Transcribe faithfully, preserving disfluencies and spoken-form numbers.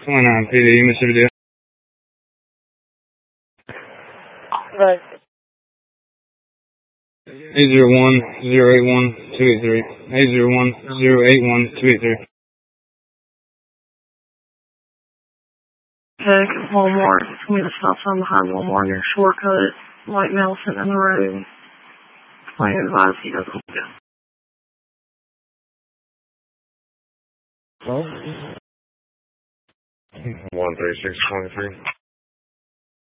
twenty-nine P D, Mississippi Deal. Right. eight zero one, zero eight one, two eight three. eight zero one, zero eight one, two eight three. Okay, Walmart. Tell me the stop sign behind Walmart. Your shortcut. White male sitting in the road. I advise he doesn't go. one thirty-six twenty-three.